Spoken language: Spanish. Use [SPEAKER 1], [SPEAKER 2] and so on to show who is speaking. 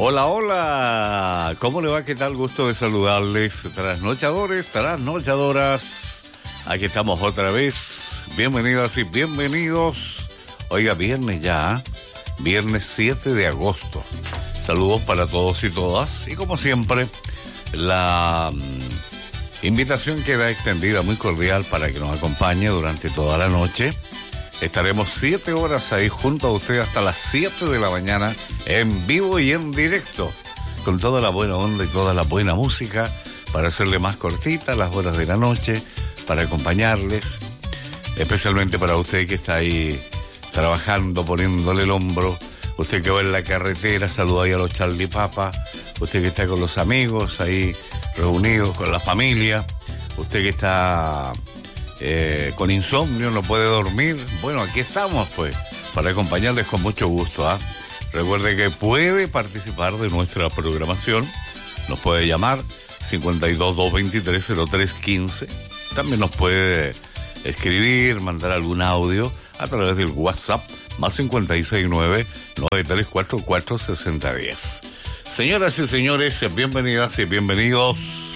[SPEAKER 1] Hola, hola. ¿Cómo le va? ¿Qué tal? Gusto de saludarles. Trasnochadores, trasnochadoras. Aquí estamos otra vez. Bienvenidas y bienvenidos. Oiga, viernes ya. Viernes 7 de agosto. Saludos para todos y todas. Y como siempre, la invitación queda extendida, muy cordial, para que nos acompañe durante toda la noche. Estaremos 7 horas ahí junto a usted hasta las 7 de la mañana, en vivo y en directo, con toda la buena onda y toda la buena música, para hacerle más cortitas las horas de la noche, para acompañarles, especialmente para usted que está ahí trabajando, poniéndole el hombro, usted que va en la carretera, saluda ahí a los Charlie Papa, usted que está con los amigos ahí reunidos, con la familia, usted que está con insomnio, no puede dormir. Bueno, aquí estamos pues para acompañarles con mucho gusto. Recuerde que puede participar de nuestra programación, nos puede llamar 52-223-0315, también nos puede escribir, mandar algún audio a través del WhatsApp más 569-9344-6010. Señoras y señores, bienvenidas y bienvenidos